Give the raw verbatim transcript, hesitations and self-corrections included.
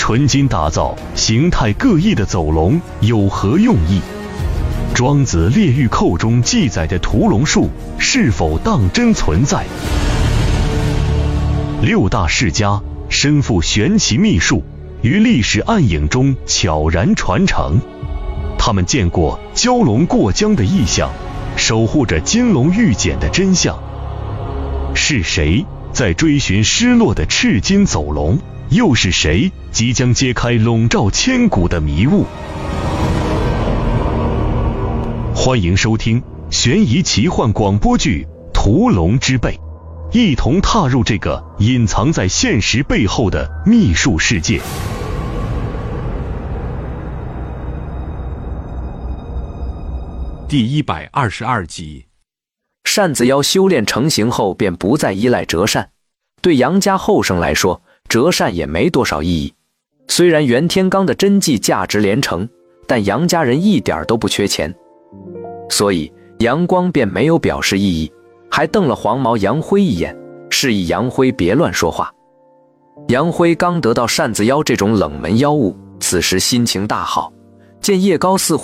纯金打造、形态各异的走龙有何用意？庄子《列御寇》中记载的屠龙术是否当真存在？六大世家身负玄奇秘术，于历史暗影中悄然传承。他们见过蛟龙过江的异象，守护着金龙玉简的真相。是谁在追寻失落的赤金走龙？又是谁即将揭开笼罩千古的迷雾？欢迎收听悬疑奇幻广播剧《屠龙之辈》，一同踏入这个隐藏在现实背后的秘术世界。 第一百二十二集。 扇子妖修炼成型后便不再依赖折扇，对杨家后生来说，折扇也没多少意义。虽然袁天罡的真迹价值连城，但杨家人一点都不缺钱，所以杨光便没有表示异议，还瞪了黄毛杨辉一眼，示意杨辉别乱说话。杨辉刚得到扇子妖这种冷门妖物，此时心情大好，见叶高似乎